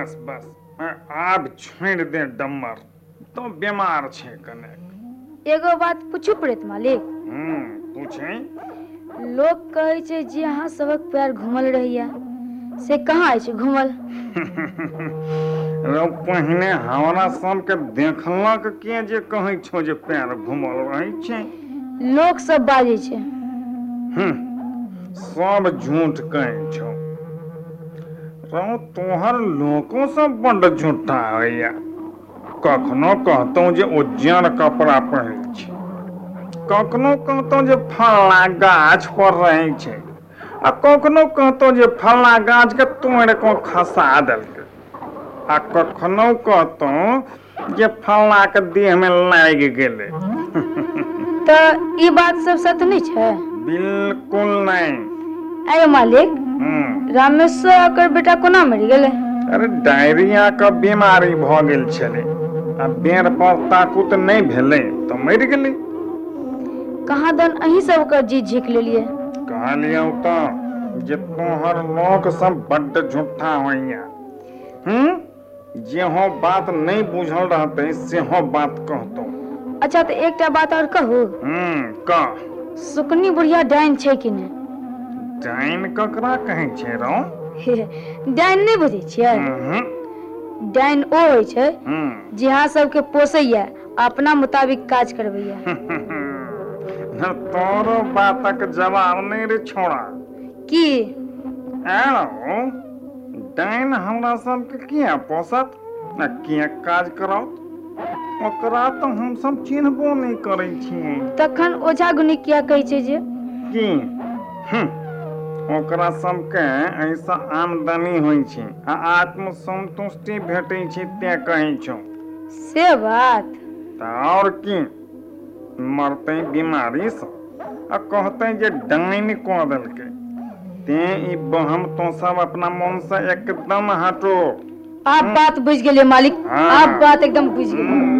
बस बस आब छोड़ दे डम्मर तो बीमार छे कने। एगो बात पूछू प्रेत मालिक। पूछे। लोग कहे छे जे अहाँ सबक पैर घुमल रहिया से कहाँ है घुमल? रो पहिने हमरा सबके देखलक के जे कहे छो जे पैर घुमल रही छे। लोग सब बाजे छे। सब झूठ कहे छो। रो तोहर लोको सब बड़ झूठा होइया। कखनो कहतो जे उज्जर कपड़ा पहिर छे, कखनो कहतो जे फलना गाछ पर रहे छे, आ कखनो कहतो जे फलना गाछ के तोड़ को खसा देलके, आ कखनो कहतो जे फलना के देह में लाग गेले। तो ई बात सब सच नहीं छे? बिल्कुल नहीं। अरे मालिक, रामेश्वर आकर बेटा कोना मर गेले? अरे डायरिया का बीमारी भ गेल छले, आ बेर पर ताकुत नहीं भेले तो मर गेले। कहाँ दन अही सब कर जी झीक लेलिए। कहलियो तो जे तोहर लोग सब बड्ड झूठा होइया। जे हो बात नहीं बुझल रहते से हो बात कहतो। अच्छा तो एकटा बात और कहू। कह। सुकनी बुढ़िया डाइन छे कि नहीं? डाइन ककरा कहे छे रो? डाइन नहीं बुझे छियै? डाइन ओ होय छे जे अहाँ सबके पोसैया, अपना मुताबिक काज करबैया। तोरो बातक जवाब नहीं रे छोड़ा। की? एलो डाइन हमरा सबके किया पोसत न किया काज करत? ओकरा तो हम सब चिन्हबो नहीं करे छी। तखन ओझा गुनी किया कहै छे जे की? ओकरा सबके ऐसा आमदनी होई छे आ आत्म संतुष्टि भेटै छे ते कहै छौ। से बात त और की? मरते बीमारी से आ कहते जे डाइन को देलके। ते ई बहम तो सब अपना मन से एकदम हटो। आप बात बुझ गेलिए मालिक। आप बात एकदम बुझ गेलिए।